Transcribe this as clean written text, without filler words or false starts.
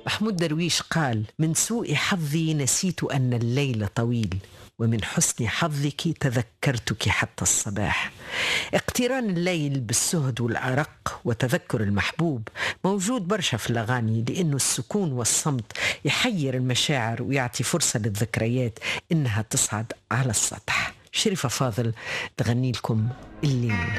محمود درويش قال: من سوء حظي نسيت أن الليل طويل، ومن حسن حظك تذكرتك حتى الصباح. اقتران الليل بالسهد والأرق وتذكر المحبوب موجود برشا في الأغاني، لأنه السكون والصمت يحير المشاعر ويعطي فرصة للذكريات إنها تصعد على السطح. شريفة فاضل تغني لكم الليل.